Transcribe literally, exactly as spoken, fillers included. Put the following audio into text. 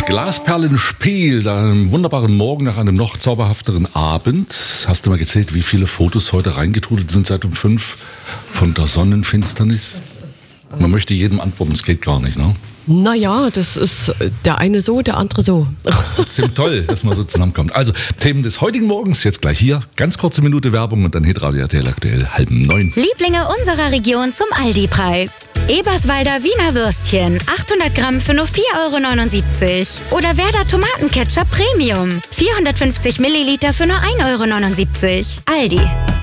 Glasperlenspiel, da einem wunderbaren Morgen nach einem noch zauberhafteren Abend. Hast du mal gezählt, wie viele Fotos heute reingetrudelt sind seit um fünf von der Sonnenfinsternis? Man möchte jedem antworten, es geht gar nicht, ne? Naja, das ist der eine so, der andere so. Trotzdem toll, dass man so zusammenkommt. Also, Themen des heutigen Morgens, jetzt gleich hier. Ganz kurze Minute Werbung und dann Hitradio R T L aktuell halb neun. Lieblinge unserer Region zum Aldi-Preis. Eberswalder Wiener Würstchen, achthundert Gramm für nur vier Euro neunundsiebzig. Oder Werder Tomatenketchup Premium, vierhundertfünfzig Milliliter für nur ein Euro neunundsiebzig. Aldi.